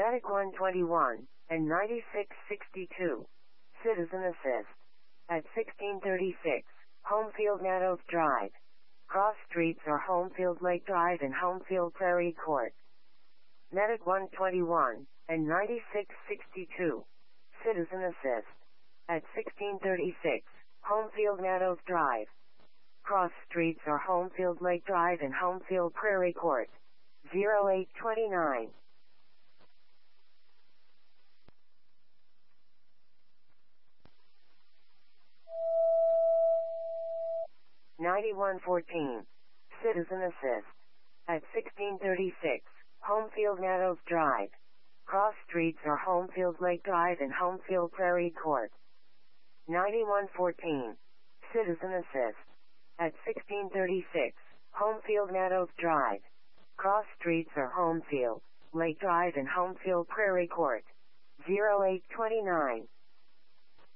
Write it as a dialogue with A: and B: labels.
A: Medic 121 and 9662. Citizen Assist. At 1636, Homefield Meadows Drive. Cross streets are Homefield Lake Drive and Homefield Prairie Court. Medic 121 and 9662. Citizen Assist. At 1636, Homefield Meadows Drive. Cross streets are Homefield Lake Drive and Homefield Prairie Court. 0829. (9114). Citizen Assist. At 1636, Homefield Meadows Drive. Cross streets are Homefield Lake Drive and Homefield Prairie Court. 9114. Citizen Assist. At 1636, Homefield Meadows Drive. Cross streets are Homefield Lake Drive and Homefield Prairie Court. 0829.